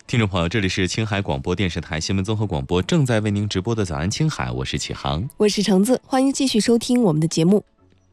听众朋友，这里是青海广播电视台新闻综合广播，正在为您直播的早安青海，我是启航， 我是橙子，欢迎继续收听我们的节目。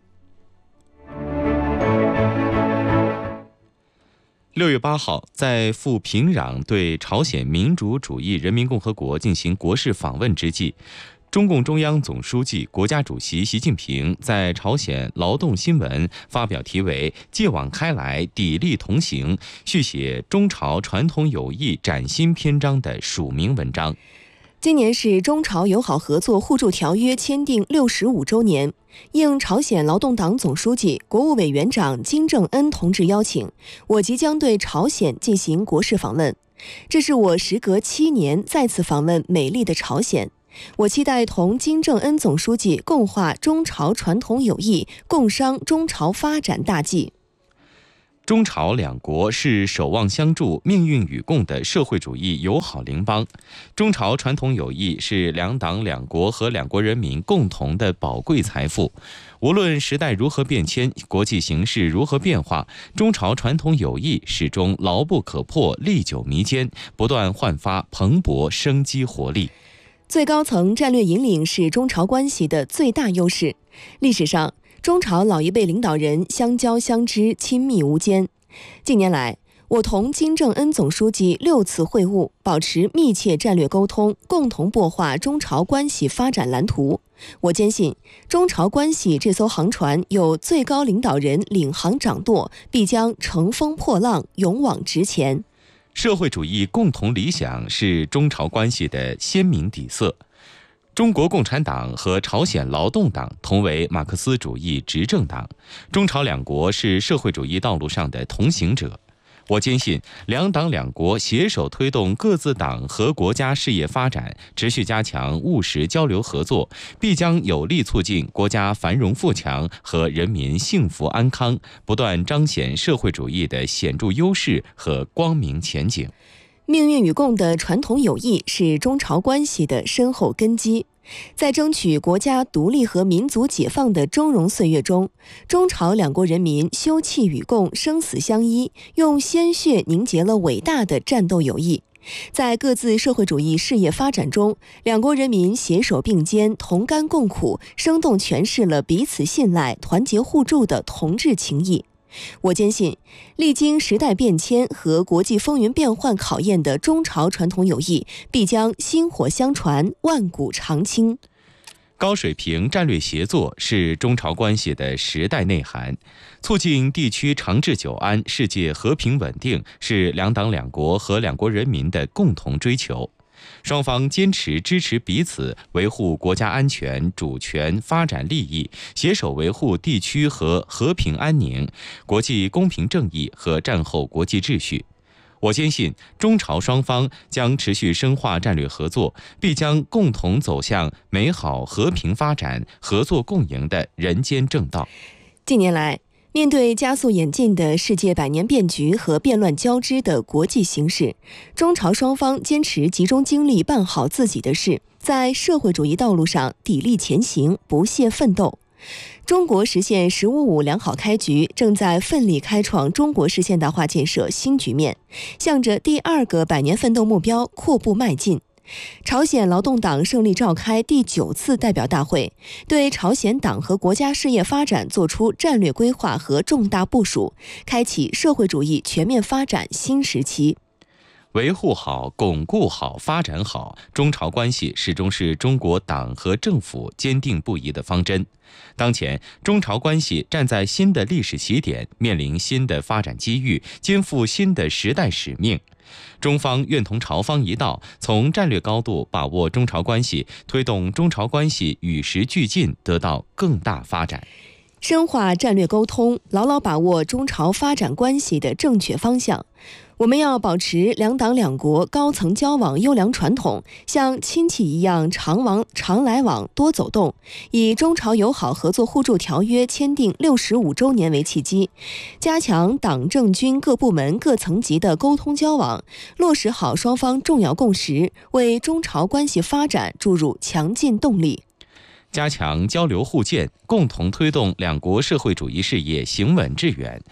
6月8号，在赴平壤对朝鲜民主主义人民共和国进行国事访问之际，中共中央总书记、国家主席习近平在朝鲜劳动新闻发表题为《继往开来，砥砺同行》，续写中朝传统友谊崭新篇章的署名文章。 今年是中朝友好合作互助条约签订65周年，应朝鲜劳动党总书记、国务委员长金正恩同志邀请，我即将对朝鲜进行国事访问。这是我时隔7年再次访问美丽的朝鲜。我期待同金正恩总书记共话中朝传统友谊，共商中朝发展大计。 中朝两国是守望相助、命运与共的社会主义友好邻邦。中朝传统友谊是两党两国和两国人民共同的宝贵财富。无论时代如何变迁，国际形势如何变化，中朝传统友谊始终牢不可破、历久弥坚，不断焕发蓬勃生机活力。 最高层战略引领是中朝关系的最大优势。历史上，中朝老一辈领导人相交相知，亲密无间。近年来，我同金正恩总书记6次会晤，保持密切战略沟通，共同擘画中朝关系发展蓝图。我坚信，中朝关系这艘航船有最高领导人领航掌舵，必将乘风破浪，勇往直前。 社会主义共同理想是中朝关系的鲜明底色。中国共产党和朝鲜劳动党同为马克思主义执政党，中朝两国是社会主义道路上的同行者。我坚信，两党两国携手推动各自党和国家事业发展，持续加强务实交流合作，必将有力促进国家繁荣富强和人民幸福安康，不断彰显社会主义的显著优势和光明前景。 命运与共的传统友谊是中朝关系的深厚根基。在争取国家独立和民族解放的峥嵘岁月中，中朝两国人民休戚与共，生死相依，用鲜血凝结了伟大的战斗友谊。在各自社会主义事业发展中，两国人民携手并肩，同甘共苦，生动诠释了彼此信赖、团结互助的同志情谊。我坚信，历经时代变迁和国际风云变幻考验的中朝传统友谊，必将薪火相传，万古长青。 高水平战略协作是中朝关系的时代内涵，促进地区长治久安、世界和平稳定是两党两国和两国人民的共同追求。双方坚持支持彼此，维护国家安全、主权、发展利益，携手维护地区和平安宁、国际公平正义和战后国际秩序。我坚信，中朝双方将持续深化战略合作，必将共同走向美好和平发展、合作共赢的人间正道。 近年来，面对加速演进的世界百年变局和变乱交织的国际形势，中朝双方坚持集中精力办好自己的事，在社会主义道路上砥砺前行，不懈奋斗。中国实现“十五五”良好开局，正在奋力开创中国式现代化建设新局面，向着第2个百年奋斗目标阔步迈进。朝鲜劳动党胜利召开第9次代表大会，对朝鲜党和国家事业发展作出战略规划和重大部署，开启社会主义全面发展新时期。 维护好、巩固好、发展好中朝关系，始终是中国党和政府坚定不移的方针。当前，中朝关系站在新的历史起点，面临新的发展机遇，肩负新的时代使命。中方愿同朝方一道，从战略高度把握中朝关系，推动中朝关系与时俱进，得到更大发展。 深化战略沟通，牢牢把握中朝发展关系的正确方向。我们要保持两党两国高层交往优良传统，像亲戚一样常来往多走动，以中朝友好合作互助条约签订65周年为契机，加强党政军各部门各层级的沟通交往，落实好双方重要共识，为中朝关系发展注入强劲动力。 加强交流互鉴，共同推动两国社会主义事业行稳致远。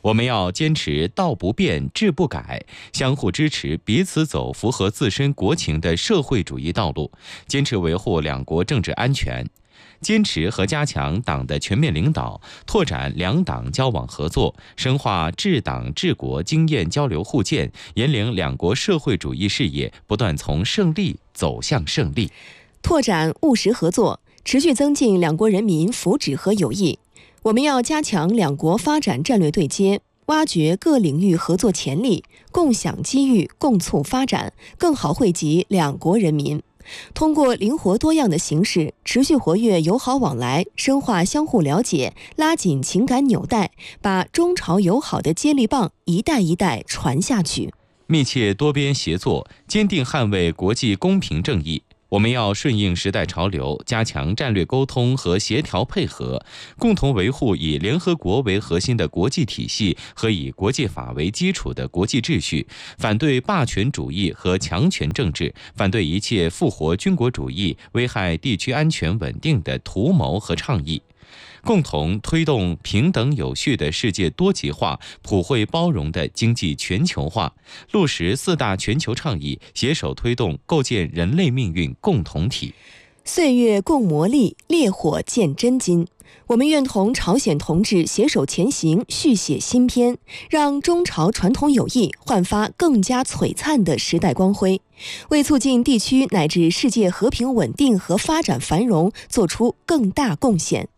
我们要坚持道不变，志不改，相互支持，彼此走符合自身国情的社会主义道路，坚持维护两国政治安全。坚持和加强党的全面领导，拓展两党交往合作，深化治党治国经验交流互鉴，引领两国社会主义事业不断从胜利走向胜利。 拓展务实合作，持续增进两国人民福祉和友谊。我们要加强两国发展战略对接，挖掘各领域合作潜力，共享机遇，共促发展，更好惠及两国人民。通过灵活多样的形式，持续活跃友好往来，深化相互了解，拉紧情感纽带，把中朝友好的接力棒一代一代传下去。 密切多边协作，坚定捍卫国际公平正义。我们要顺应时代潮流，加强战略沟通和协调配合，共同维护以联合国为核心的国际体系和以国际法为基础的国际秩序，反对霸权主义和强权政治，反对一切复活军国主义、危害地区安全稳定的图谋和倡议。共同推动平等有序的世界多极化、普惠包容的经济全球化，落实4大全球倡议，携手推动构建人类命运共同体。 岁月共磨砺，烈火见真金。我们愿同朝鲜同志携手前行，续写新篇，让中朝传统友谊焕发更加璀璨的时代光辉，为促进地区乃至世界和平稳定和发展繁荣做出更大贡献。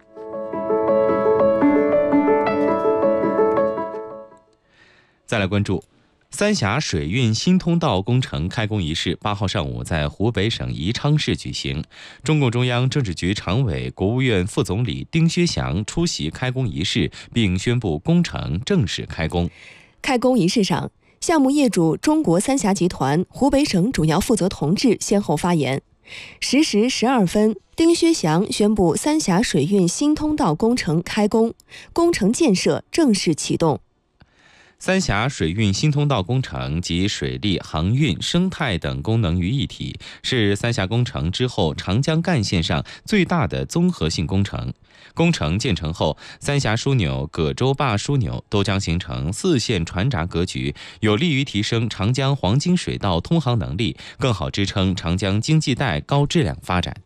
再来关注三峡水运新通道工程开工仪式，8号上午在湖北省宜昌市举行。中共中央政治局常委、国务院副总理丁薛祥出席开工仪式，并宣布工程正式开工。 开工仪式上，项目业主中国三峡集团湖北省主要负责同志先后发言。10时12分，丁薛祥宣布三峡水运新通道工程开工，工程建设正式启动。 三峡水运新通道工程集水利、航运、生态等功能于一体，是三峡工程之后长江干线上最大的综合性工程。工程建成后，三峡枢纽、葛洲坝枢纽都将形成4线船闸格局，有利于提升长江黄金水道通航能力，更好支撑长江经济带高质量发展。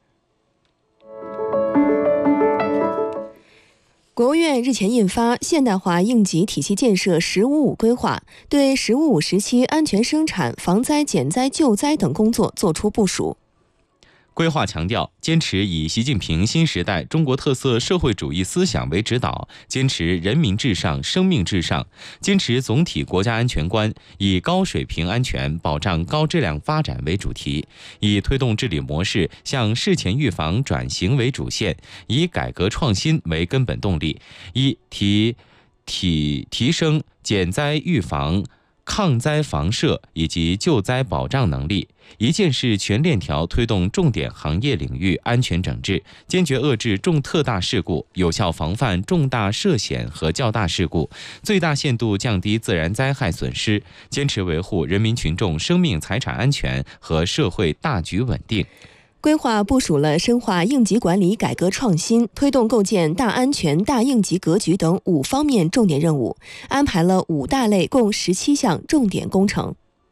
国务院日前印发《现代化应急体系建设“十五五”规划》，对“十五五”时期安全生产、防灾减灾救灾等工作作出部署。 规划强调，坚持以习近平新时代中国特色社会主义思想为指导，坚持人民至上、生命至上，坚持总体国家安全观，以高水平安全保障高质量发展为主题，以推动治理模式向事前预防转型为主线，以改革创新为根本动力，以提升减灾预防、抗灾防摄以及救灾保障能力，一件事全链条推动重点行业领域安全整治，坚决遏制重特大事故，有效防范重大涉险和较大事故，最大限度降低自然灾害损失，坚持维护人民群众生命财产安全和社会大局稳定。 规划部署了深化应急管理改革创新、推动构建大安全大应急格局等5方面重点任务，安排了5大类共17项重点工程。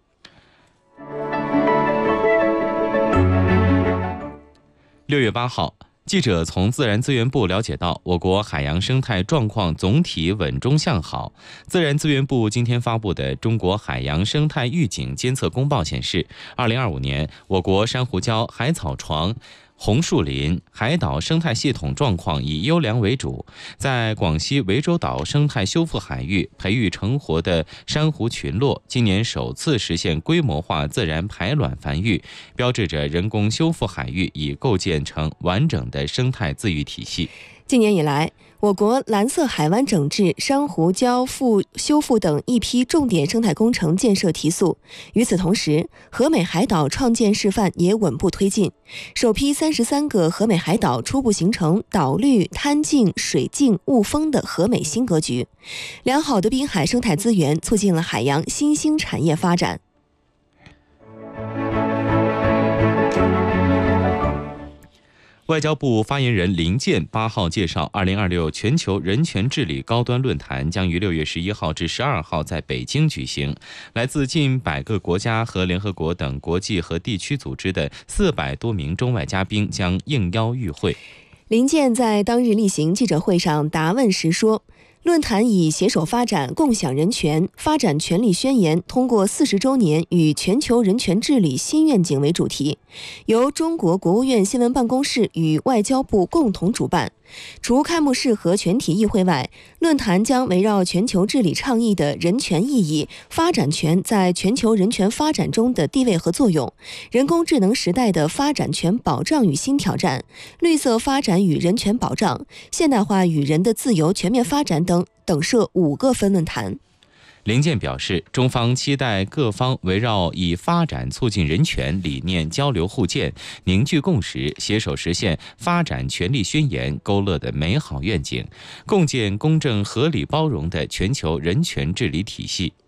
6月8号，记者从自然资源部了解到，我国海洋生态状况总体稳中向好。自然资源部今天发布的《中国海洋生态预警监测公报》显示，2025年我国珊瑚礁、海草床、红树林、海岛生态系统状况以优良为主，在广西涠洲岛生态修复海域培育成活的珊瑚群落，今年首次实现规模化自然排卵繁育，标志着人工修复海域已构建成完整的生态自愈体系。 今年以来，我国蓝色海湾整治、珊瑚礁修复等一批重点生态工程建设提速。与此同时，和美海岛创建示范也稳步推进，首批33个和美海岛初步形成岛绿、滩净、水净、雾丰的和美新格局。良好的滨海生态资源促进了海洋新兴产业发展。 外交部发言人林健8号介绍，2026全球人权治理高端论坛将于6月11号至12号在北京举行，来自近100个国家和联合国等国际和地区组织的400多名中外嘉宾将应邀与会。 林健在当日例行记者会上答问时说，论坛以携手发展、共享人权、发展权利宣言通过40周年与全球人权治理新愿景为主题，由中国国务院新闻办公室与外交部共同主办。除开幕式和全体议会外，论坛将围绕全球治理倡议的人权意义、发展权在全球人权发展中的地位和作用、人工智能时代的发展权保障与新挑战、绿色发展与人权保障、现代化与人的自由全面发展等设5个分论坛。 林健表示，中方期待各方围绕以发展促进人权理念交流互鉴，凝聚共识，携手实现发展权利宣言勾勒的美好愿景，共建公正合理包容的全球人权治理体系。